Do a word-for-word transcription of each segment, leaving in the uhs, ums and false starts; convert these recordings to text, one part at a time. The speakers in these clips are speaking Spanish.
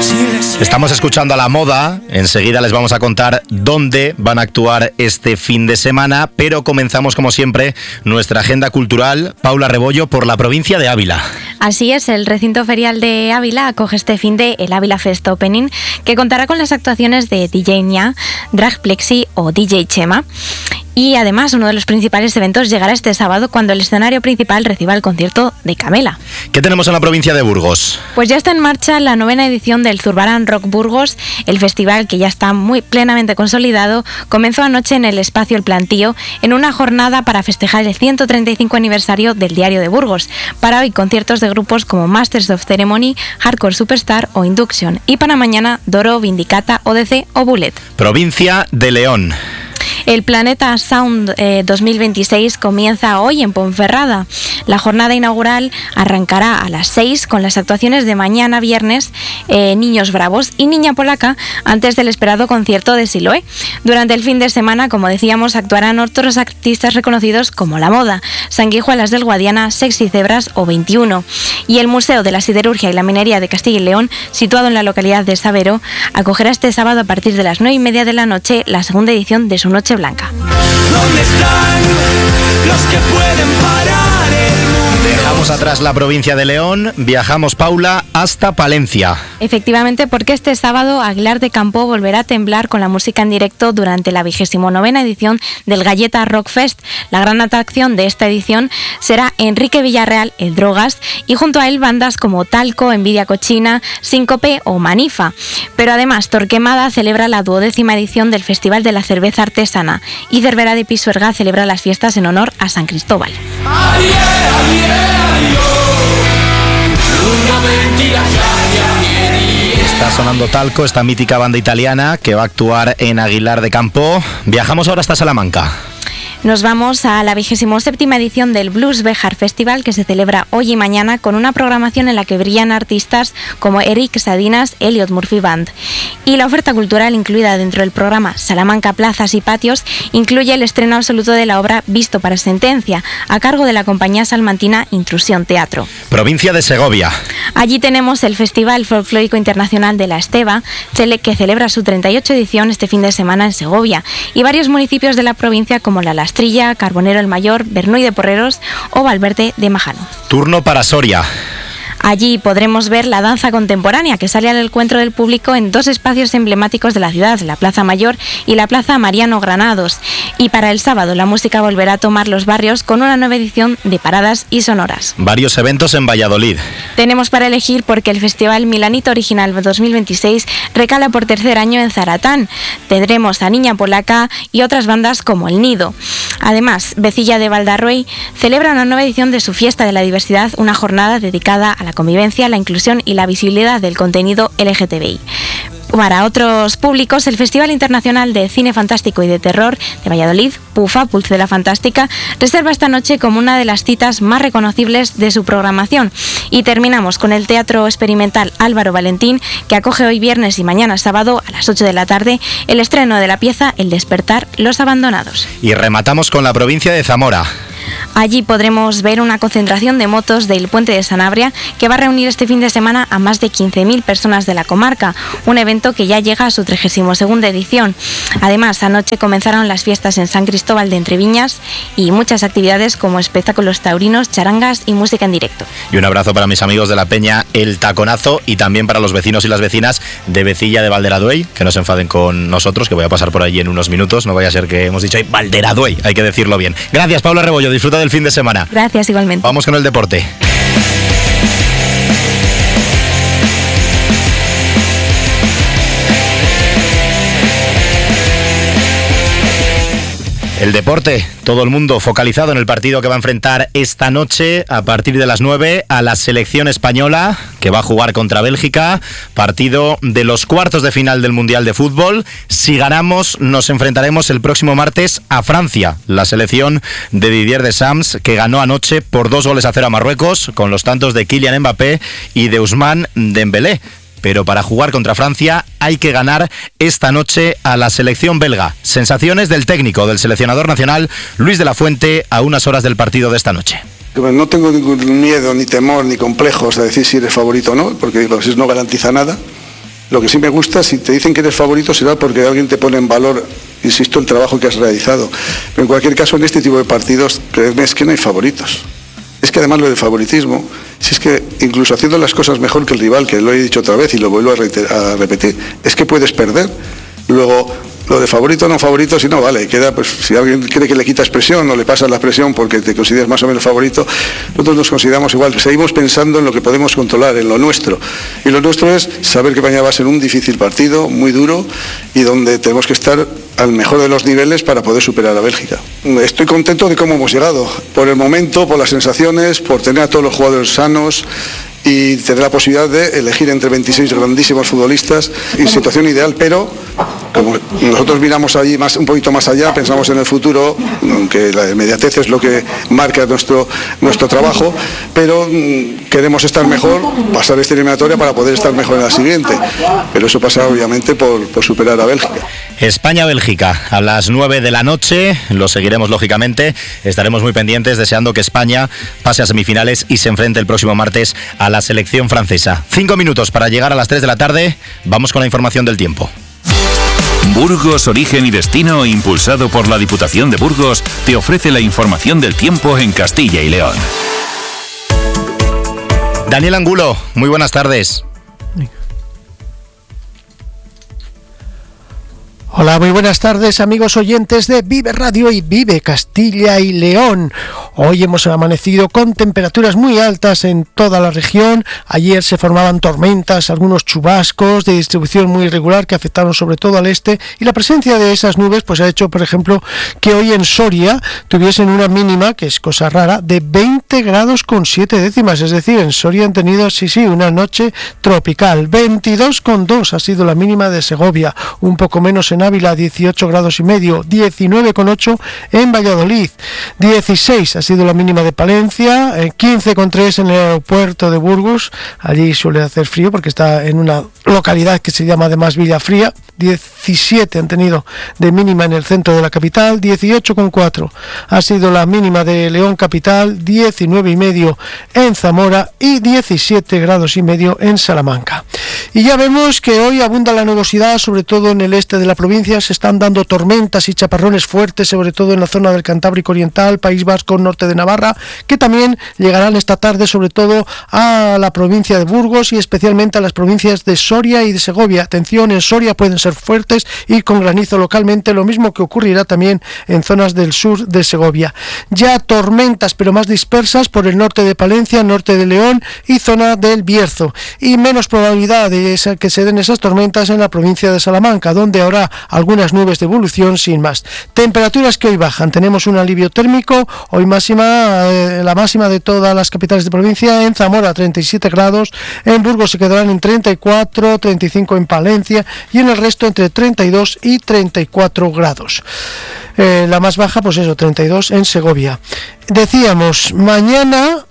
Estamos escuchando a La Moda, enseguida les vamos a contar dónde van a actuar este fin de semana, pero comenzamos como siempre nuestra agenda cultural. Paula Rebollo, por la provincia de Ávila. Así es, el recinto ferial de Ávila acoge este fin de el Ávila Fest Opening, que contará con las actuaciones de D J Nya, Drag Plexi o D J Chema. Y además, uno de los principales eventos llegará este sábado cuando el escenario principal reciba el concierto de Camela. ¿Qué tenemos en la provincia de Burgos? Pues ya está en marcha la novena edición del Zurbarán Rock Burgos. El festival, que ya está muy plenamente consolidado, comenzó anoche en el espacio El Plantío en una jornada para festejar el ciento treinta y cinco aniversario del Diario de Burgos. Para hoy, conciertos de grupos como Masters of Ceremony, Hardcore Superstar o Induction. Y para mañana, Doro, Vindicata, O D C o Bullet. Provincia de León. El Planeta Sound eh, dos mil veintiséis comienza hoy en Ponferrada. La jornada inaugural arrancará a las seis con las actuaciones de mañana viernes eh, Niños Bravos y Niña Polaca antes del esperado concierto de Siloé. Durante el fin de semana, como decíamos, actuarán otros artistas reconocidos como La Moda, Sanguijuelas del Guadiana, Sexy Cebras o veintiuno. Y el Museo de la Siderurgia y la Minería de Castilla y León, situado en la localidad de Sabero, acogerá este sábado a partir de las nueve y media de la noche la segunda edición de su Noche Blanca. ¿Dónde están los que pueden parar el mundo? Dejamos atrás la provincia de León, viajamos, Paula, hasta Palencia. Efectivamente, porque este sábado Aguilar de Campo volverá a temblar con la música en directo durante la vigésimo novena edición del Galleta Rock Fest. La gran atracción de esta edición será Enrique Villarreal, el Drogas, y junto a él bandas como Talco, Envidia Cochina, Síncope o Manifa. Pero además, Torquemada celebra la duodécima edición del Festival de la Cerveza Artesana y Cervera de Pisuerga celebra las fiestas en honor a San Cristóbal. Está sonando Talco, esta mítica banda italiana que va a actuar en Aguilar de Campo. Viajamos ahora hasta Salamanca. Nos vamos a la vigésimo séptima edición del Blues Béjar Festival, que se celebra hoy y mañana con una programación en la que brillan artistas como Eric Sadinas, Elliot Murphy Band. Y la oferta cultural incluida dentro del programa Salamanca Plazas y Patios incluye el estreno absoluto de la obra Visto para Sentencia, a cargo de la compañía salmantina Intrusión Teatro. Provincia de Segovia. Allí tenemos el Festival Folclórico Internacional de la Esteva, que celebra su treinta y ocho edición este fin de semana en Segovia, y varios municipios de la provincia como La Lastrilla, Carbonero el Mayor, Bernuy de Porreros o Valverde de Majano. Turno para Soria. Allí podremos ver la danza contemporánea, que sale al encuentro del público en dos espacios emblemáticos de la ciudad, la Plaza Mayor y la Plaza Mariano Granados. Y para el sábado la música volverá a tomar los barrios con una nueva edición de Paradas y Sonoras. Varios eventos en Valladolid. Tenemos para elegir porque el Festival Milanito Original dos mil veintiséis recala por tercer año en Zaratán. Tendremos a Niña Polaca y otras bandas como El Nido. Además, Vecilla de Valdarroey celebra una nueva edición de su Fiesta de la Diversidad, una jornada dedicada a la convivencia, la inclusión y la visibilidad del contenido L G T B I. Para otros públicos, el Festival Internacional de Cine Fantástico y de Terror de Valladolid, PUFA, Pulse de la Fantástica, reserva esta noche como una de las citas más reconocibles de su programación. Y terminamos con el Teatro Experimental Álvaro Valentín, que acoge hoy viernes y mañana sábado a las ocho de la tarde el estreno de la pieza El Despertar, Los Abandonados. Y rematamos con la provincia de Zamora. Allí podremos ver una concentración de motos del Puente de Sanabria que va a reunir este fin de semana a más de quince mil personas de la comarca, un evento que ya llega a su trigésima segunda edición. Además, anoche comenzaron las fiestas en San Cristóbal de Entreviñas y muchas actividades como espectáculos taurinos, charangas y música en directo. Y un abrazo para mis amigos de la Peña El Taconazo y también para los vecinos y las vecinas de Vecilla de Valderaduey, que no se enfaden con nosotros, que voy a pasar por allí en unos minutos, no vaya a ser que hemos dicho ahí Valderaduey, hay que decirlo bien. Gracias, Paula Rebollo. Disfruta del fin de semana. Gracias, igualmente. Vamos con el deporte. El deporte, todo el mundo focalizado en el partido que va a enfrentar esta noche a partir de las nueve a la selección española, que va a jugar contra Bélgica, partido de los cuartos de final del Mundial de Fútbol. Si ganamos, nos enfrentaremos el próximo martes a Francia, la selección de Didier Deschamps, que ganó anoche por dos goles a cero a Marruecos, con los tantos de Kylian Mbappé y de Ousmane Dembélé. Pero para jugar contra Francia hay que ganar esta noche a la selección belga. Sensaciones del técnico, del seleccionador nacional, Luis de la Fuente, a unas horas del partido de esta noche. No tengo ningún miedo, ni temor, ni complejos a decir si eres favorito o no, porque digo, eso no garantiza nada. Lo que sí me gusta, si te dicen que eres favorito, será porque alguien te pone en valor, insisto, el trabajo que has realizado. Pero en cualquier caso, en este tipo de partidos, créeme, es que no hay favoritos. Es que además lo del favoritismo, si es que incluso haciendo las cosas mejor que el rival, que lo he dicho otra vez y lo vuelvo a, reiter- a repetir, es que puedes perder. Luego, lo de favorito o no favorito, si no, vale, queda, pues si alguien cree que le quita expresión o le pasas la expresión porque te consideras más o menos favorito, nosotros nos consideramos igual, seguimos pensando en lo que podemos controlar, en lo nuestro. Y lo nuestro es saber que mañana va a ser un difícil partido, muy duro, y donde tenemos que estar al mejor de los niveles para poder superar a Bélgica. Estoy contento de cómo hemos llegado, por el momento, por las sensaciones, por tener a todos los jugadores sanos y tener la posibilidad de elegir entre veintiséis grandísimos futbolistas en situación ideal, pero como nosotros miramos allí más, un poquito más allá, pensamos en el futuro, aunque la inmediatez es lo que marca nuestro, nuestro trabajo, pero mmm, queremos estar mejor, pasar esta eliminatoria para poder estar mejor en la siguiente, pero eso pasa obviamente por, por superar a Bélgica. España-Bélgica a las nueve de la noche, lo seguiremos lógicamente, estaremos muy pendientes deseando que España pase a semifinales y se enfrente el próximo martes a la selección francesa. Cinco minutos para llegar a las tres de la tarde, vamos con la información del tiempo. Burgos Origen y Destino, impulsado por la Diputación de Burgos, te ofrece la información del tiempo en Castilla y León. Daniel Angulo, muy buenas tardes. Hola, muy buenas tardes, amigos oyentes de Vive Radio y Vive Castilla y León. Hoy hemos amanecido con temperaturas muy altas en toda la región. Ayer se formaban tormentas, algunos chubascos de distribución muy irregular que afectaron sobre todo al este, y la presencia de esas nubes pues ha hecho, por ejemplo, que hoy en Soria tuviesen una mínima, que es cosa rara, de veinte grados con siete décimas. Es decir, en Soria han tenido, sí, sí, una noche tropical. veintidós con dos ha sido la mínima de Segovia, un poco menos en Ávila, dieciocho grados y medio, diecinueve con ocho en Valladolid, dieciséis ha sido la mínima de Palencia, quince con tres en el aeropuerto de Burgos, allí suele hacer frío porque está en una localidad que se llama además Villafría, diecisiete han tenido de mínima en el centro de la capital, dieciocho con cuatro ha sido la mínima de León capital, diecinueve y medio en Zamora y diecisiete grados y medio en Salamanca. Y ya vemos que hoy abunda la nubosidad, sobre todo en el este de la provincia, se están dando tormentas y chaparrones fuertes, sobre todo en la zona del Cantábrico Oriental, País Vasco, norte de Navarra, que también llegarán esta tarde sobre todo a la provincia de Burgos y especialmente a las provincias de Soria y de Segovia. Atención, en Soria pueden ser fuertes y con granizo localmente, lo mismo que ocurrirá también en zonas del sur de Segovia. Ya tormentas, pero más dispersas por el norte de Palencia, norte de León y zona del Bierzo. Y menos probabilidad de que se den esas tormentas en la provincia de Salamanca, donde habrá algunas nubes de evolución sin más. Temperaturas que hoy bajan. Tenemos un alivio térmico, hoy máxima, eh, la máxima de todas las capitales de provincia, en Zamora treinta y siete grados, en Burgos se quedarán en treinta y cuatro, treinta y cinco en Palencia y en el resto entre treinta y dos y treinta y cuatro grados. Eh, la más baja, pues eso, treinta y dos en Segovia. Decíamos, mañana,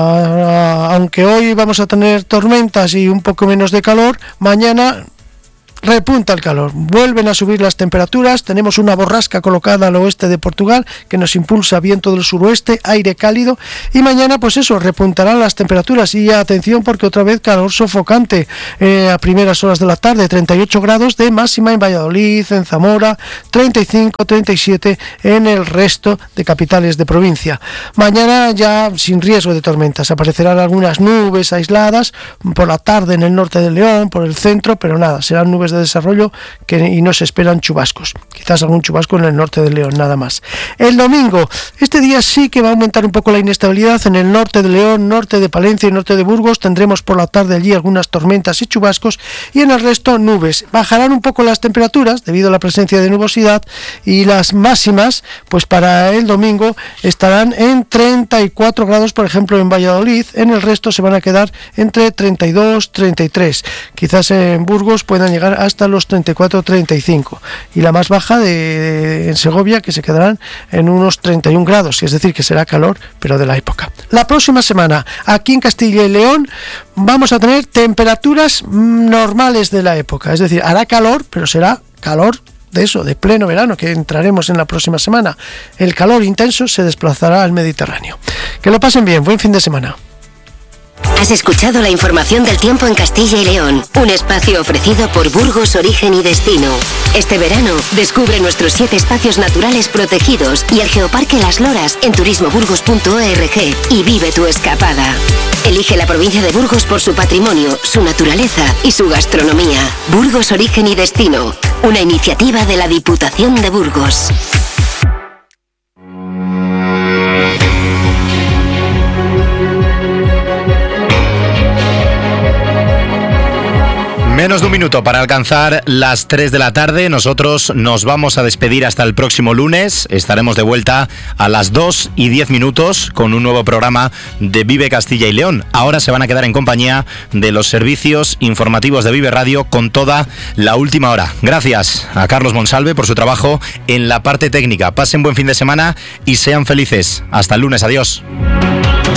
uh, aunque hoy vamos a tener tormentas y un poco menos de calor, mañana repunta el calor, vuelven a subir las temperaturas, tenemos una borrasca colocada al oeste de Portugal que nos impulsa viento del suroeste, aire cálido, y mañana pues eso, repuntarán las temperaturas. Y atención porque otra vez calor sofocante eh, a primeras horas de la tarde, treinta y ocho grados de máxima en Valladolid, en Zamora, treinta y cinco, treinta y siete en el resto de capitales de provincia. Mañana ya sin riesgo de tormentas, aparecerán algunas nubes aisladas por la tarde en el norte de León, por el centro, pero nada, serán nubes de desarrollo que, y no se esperan chubascos, quizás algún chubasco en el norte de León, nada más. El domingo, este día sí que va a aumentar un poco la inestabilidad en el norte de León, norte de Palencia y norte de Burgos. Tendremos por la tarde allí algunas tormentas y chubascos, y en el resto nubes. Bajarán un poco las temperaturas debido a la presencia de nubosidad, y las máximas pues para el domingo estarán en treinta y cuatro grados, por ejemplo en Valladolid. En el resto se van a quedar entre treinta y dos, treinta y tres, quizás en Burgos puedan llegar hasta los treinta y cuatro, treinta y cinco, y la más baja de, de en Segovia, que se quedarán en unos treinta y un grados, es decir, que será calor, pero de la época. La próxima semana, aquí en Castilla y León, vamos a tener temperaturas normales de la época, es decir, hará calor, pero será calor de eso, de pleno verano, que entraremos en la próxima semana. El calor intenso se desplazará al Mediterráneo. Que lo pasen bien, buen fin de semana. Has escuchado la información del tiempo en Castilla y León, un espacio ofrecido por Burgos Origen y Destino. Este verano, descubre nuestros siete espacios naturales protegidos y el Geoparque Las Loras en turismo burgos punto org y vive tu escapada. Elige la provincia de Burgos por su patrimonio, su naturaleza y su gastronomía. Burgos Origen y Destino, una iniciativa de la Diputación de Burgos. Menos de un minuto para alcanzar las tres de la tarde. Nosotros nos vamos a despedir hasta el próximo lunes. Estaremos de vuelta a las dos y diez minutos con un nuevo programa de Vive Castilla y León. Ahora se van a quedar en compañía de los servicios informativos de Vive Radio con toda la última hora. Gracias a Carlos Monsalve por su trabajo en la parte técnica. Pasen buen fin de semana y sean felices. Hasta el lunes. Adiós.